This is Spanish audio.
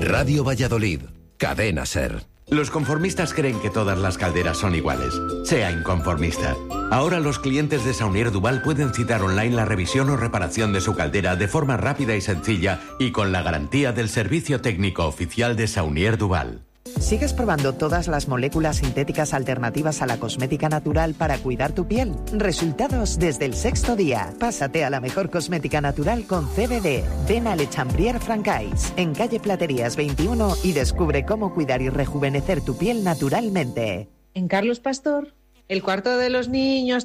Radio Valladolid, Cadena SER. Los conformistas creen que todas las calderas son iguales. Sea inconformista. Ahora los clientes de Saunier Duval pueden citar online la revisión o reparación de su caldera de forma rápida y sencilla y con la garantía del servicio técnico oficial de Saunier Duval. ¿Sigues probando todas las moléculas sintéticas alternativas a la cosmética natural para cuidar tu piel? Resultados desde el 6º día. Pásate a la mejor cosmética natural con CBD. Ven a Le Chambrier Francais, en calle Platerías 21 y descubre cómo cuidar y rejuvenecer tu piel naturalmente. En Carlos Pastor, el cuarto de los niños